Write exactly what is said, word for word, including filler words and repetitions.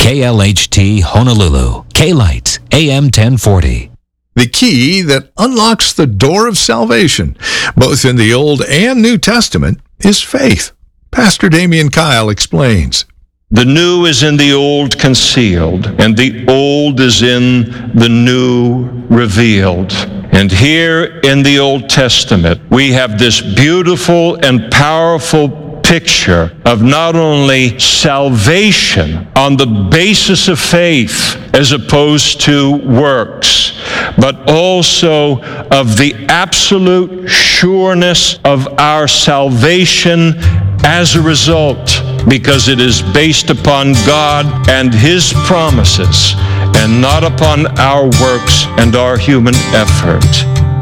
K L H T Honolulu, K-Lights, A M ten forty. The key that unlocks the door of salvation, both in the Old and New Testament, is faith. Pastor Damian Kyle explains. The new is in the old concealed, and the old is in the new revealed. And here in the Old Testament, we have this beautiful and powerful picture of not only salvation on the basis of faith as opposed to works, but also of the absolute sureness of our salvation as a result, because it is based upon God and His promises and not upon our works and our human effort.